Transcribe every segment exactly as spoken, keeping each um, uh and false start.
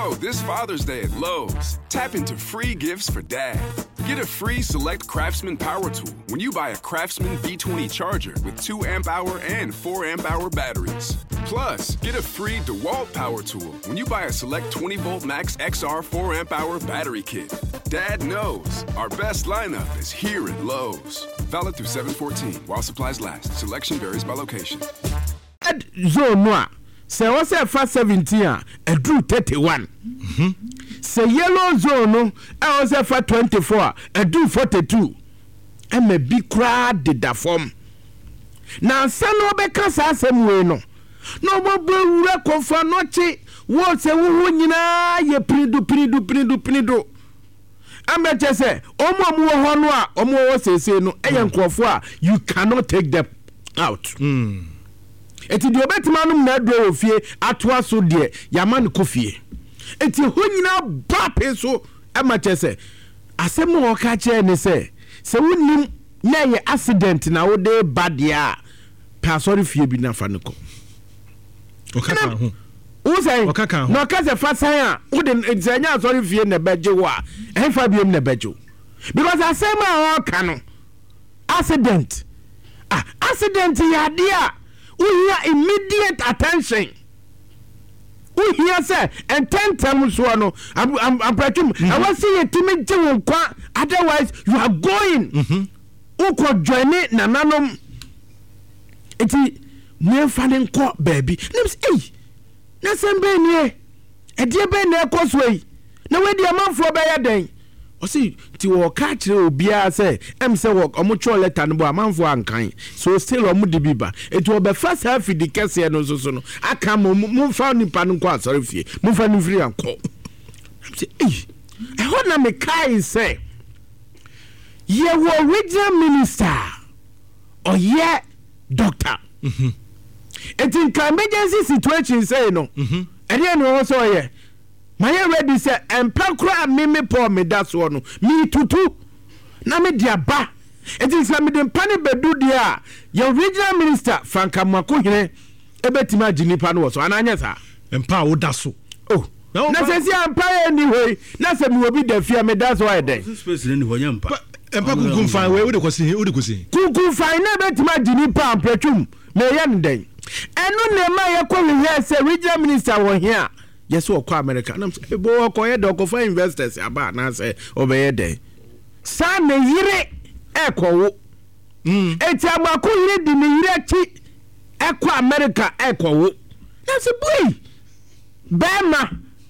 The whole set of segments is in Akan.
Oh, this Father's Day at Lowe's, tap into free gifts for dad. Get a free Select Craftsman power tool when you buy a Craftsman B twenty charger with two amp hour and four amp hour batteries. Plus, get a free DeWalt power tool when you buy a Select twenty volt Max X R four amp hour battery kit. Dad knows our best lineup is here at Lowe's. Valid through seven fourteen while supplies last. Selection varies by location. Zone one. Say what's a fast seventeen a drew thirty-one. Mm-hmm. Say yellow zone I was a for twenty-four a drew forty-two. And me big crowd did that form. Now son no be kasa same way no. No more blue record for noche. What's a woman ye pridu pridu pridu pridu. I'm better say omo mo honwa omo say say no eyan krofo you cannot take them out. Mm. Eti di obetima no na do ofie atoa so de yama ne kofie eti honyina bape so e ma chese asem wo ka che ne se se wonim na ye accident na wo de badia pa sorry fie bi na fa ne ko okaka ho wo say okaka ho no ka se fa san a wo de nsanya sorry fie na beje wo a e fa biem na beje because asem a wo ka no accident ah accident ya dia we hear immediate attention. We hear say and ten times one. I'm I'm I'm pretty. I want see you to me do otherwise you are going. Who could join it? Nananom. It's me fanning court baby. Names eh. Na sembe ni. E die be na ekosway. Na we die man for be yaden. O see ti wo ka kire obia say em say work omo cho letter no bo amanfo ankan so still omo de biba it will be first half the case no so so no aka mo mo fa nipa no kwa sorry fie mo fa ni free anko em say eh I hold na me kai say ye wo regional minister or ye doctor mhm it in emergency situation say no mhm e dey no so ye my ready say empakura me me pour me that's one me tutu na me dia ba it is me dem pani bedu dia your regional minister Franka Makohene ebetima jinipa no so ananya sa empa wo da so oh na say say empa anyway na say me obi da fia me that's why dey space ni ho nya empa empa kukum fan we wo de kwesi wo de kwesi kukum fan na betima jinipa ampretwum me ye ndem eno ne ma ye ko we say regional minister wo here yes wo kwa America na say bo ko ye do ko for investors aba na say obeye dey sa me yire e ko wo mm eti amako yire di me yire chi e ko America e ko wo na say boy bema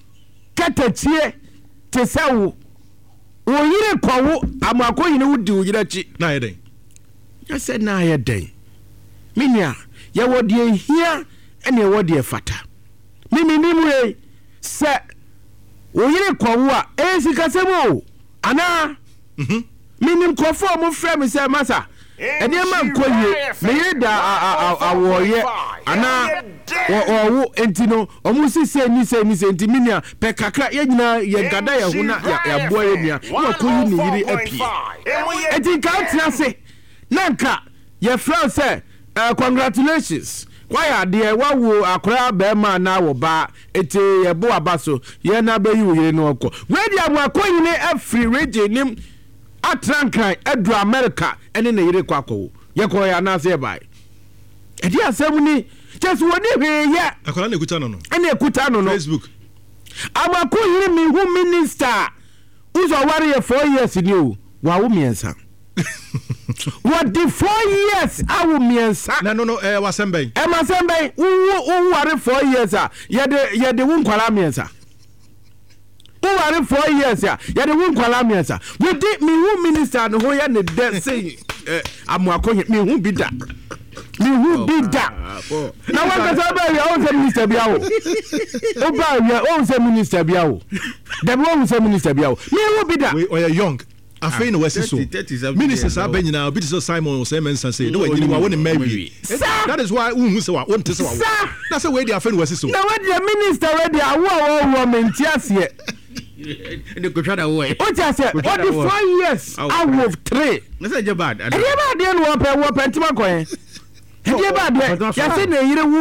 katachie te sa wo wo yire ko wo amako yire wo di wo yire chi na ye dey I said na ye dey minia ye wo die hia ene wo die fata mimi nimwe se oyire kwawo a esi kasemo ana mhm minim kofo mo frame se masa ene ma nkoye me yeda awoye ana wo entino omu sise ni se ni se entiminia pe kakra ye nyina ye gada ye huna ya boa ye nia wo koyi ni yiri apie enti ka tiase nanka ye frame se congratulations why de wawo akora be ma na wo ba eti ye bo abaso ye na be yu ye no ko we dia mo akoyi ne afri region nim atrankan edu America ene ne yire kwakwo ye ko ya na se bai e dia asem ni just woni hwe ye akora na ekuta no no ene ekuta no no Facebook amakoyi mi hu minister uzo ware ye four years ni o wa wo miensa what the four years awu miensa na no no eh wasemben e masemben wo ware four years a ye de ye de won kwala miensa wo ware four years a ye de won kwala miensa we di mi hu minister no ho ye ne de say eh amuakoye mi hu bi da mi hu bi da na wa ka sa ba ya o se minister bia wo o ba ya o se minister bia wo de wo se minister bia wo mi hu bi da we are young afei no wesi so ministers are nyina obi so Simon say mention say no we ni wa won maybe that is why who say wa won say wa na say we dey afei no wesi so na we dey minister we dey awo awo wo mentiase the kuchada way o ti ase what the four years out of three na say je bad e dey bad dey no wo pe wo pentima ko e dey bad dey ya say na yire